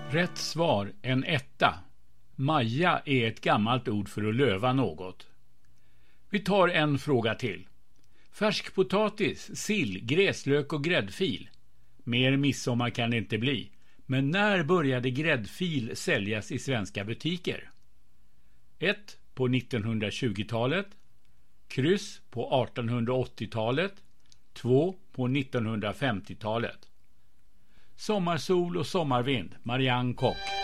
Rätt svar, en etta. Maja är ett gammalt ord för att löva något. Vi tar en fråga till. Färskpotatis, sill, gräslök och gräddfil. Mer midsommar kan det inte bli. Men när började gräddfil säljas i svenska butiker? 1. På 1920-talet. Kryss på 1880-talet. 2. På 1950-talet. Sommarsol och sommarvind. Marianne Kock.